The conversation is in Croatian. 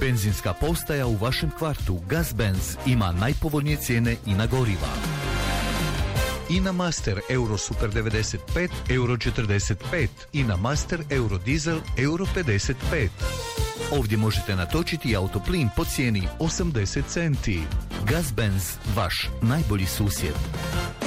Benzinska postaja u vašem kvartu Gazbenz ima najpovoljnije cijene i na goriva. INA Master Euro Super 95 Euro 45, INA Master Euro Diesel Euro 55. Ovdje možete natočiti autoplin po cijeni 80 centi. Gazbenz, vaš najbolji susjed.